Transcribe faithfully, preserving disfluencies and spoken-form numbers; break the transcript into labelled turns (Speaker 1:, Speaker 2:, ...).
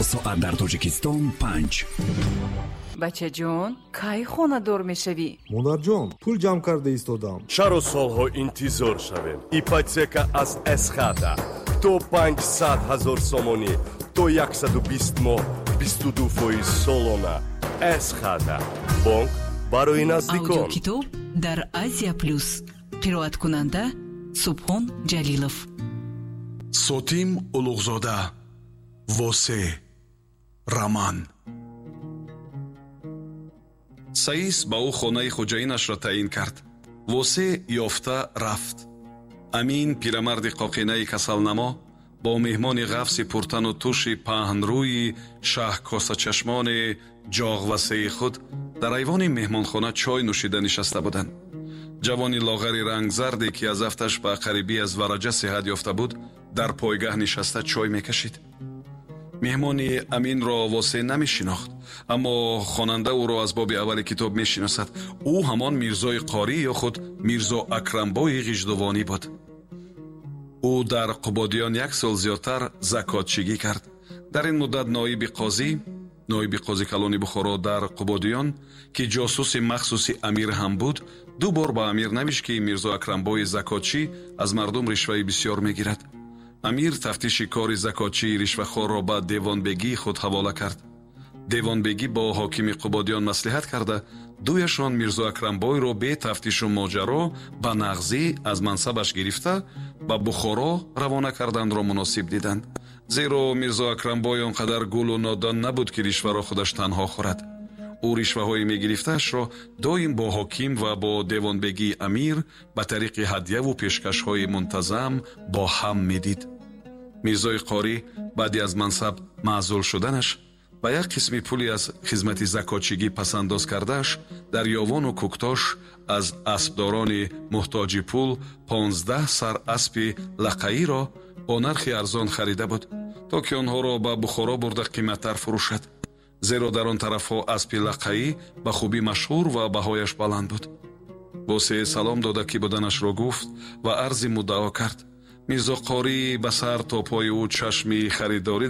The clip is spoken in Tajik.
Speaker 1: соат дар Тоҷикистон панҷ.
Speaker 2: бачаҷон, кай хонадор мешавӣ?
Speaker 3: модарҷон, пул ҷамъ карда истодам.
Speaker 4: чаро солҳо интизор шавем? Ипотека аз эсхата то панҷсад ҳазор сомонӣ то яксаду бист моҳ бисту ду фоиз солона. эсхата бонк барои наздикон.
Speaker 5: аудиокитоб дар Азия плюс. қироаткунанда Субҳон Ҷалилов.
Speaker 6: Сотим Улуғзода. восе раман. саис ба ӯ хонаи хуҷаинашро таъин кард. восе ёфта рафт. амин пирамарди қоқинаи касалнамо бо меҳмони ғафси пуртану туши паҳнрӯи шаҳкосачашмони ҷоғвасеи худ дар айвони меҳмонхона чой нӯшида нишаста буданд. ҷавони лоғари рангзарде ки аз афташ ба қарибӣ аз вараҷа сеҳат ёфта буд дар пойгаҳ нишаста чой мекашид. меҳмони аминро восе намешинохт, аммо хонанда ӯро аз боби аввали китоб мешиносад. ӯ ҳамон мирзои қорӣ ё худ мирзо акрамбои ғиҷдувонӣ буд. ӯ дар қубодиён як сол зиёдтар закотчигӣ кард. дар ин муддат ноиби қозӣ ноиби қозӣ калони Бухоро дар Қубодиён ки ҷосуси махсуси амир ҳам буд, ду бор ба амир навишт ки мирзо Акрамбои закотчӣ аз мардум ришваи бисёр мегирад. амир тафтиши кори закотчии ришвахорро ба девонбегии худ ҳавола кард. девонбегӣ бо ҳокими Қубодиён маслиҳат карда, дуяшон мирзо Акрамбойро бе тафтишу моҷаро ба нағзӣ аз мансабаш гирифта ба Бухоро равона карданро муносиб диданд. зеро мирзо Акрамбой он қадар гулу нодон набуд ки ришваро худаш танҳо хӯрад. ӯ ришваҳои мегирифтаашро доим бо ҳоким ва бо девонбегии амир ба тариқи ҳадяву пешкашҳои мунтазам бо ҳам медид. мирзои қорӣ баъди аз мансаб маъзул шуданаш ба як қисми пули аз хизмати закотчигӣ пасандоз кардааш дар ёвону куктош аз аспдорони муҳтоҷи пул понздаҳ сар аспи лақаиро бо нархи арзон харида буд, то ки онҳоро ба Бухоро бурда қиматтар фурӯшад. зеро дар он тарафҳо аспи лақаӣ ба хубӣ машҳур ва баҳояш баланд буд. восе салом дода ки буданашро гуфт ва арзи муддао кард. мирзо Қорӣ ба сар то пои ӯ чашми харидорӣ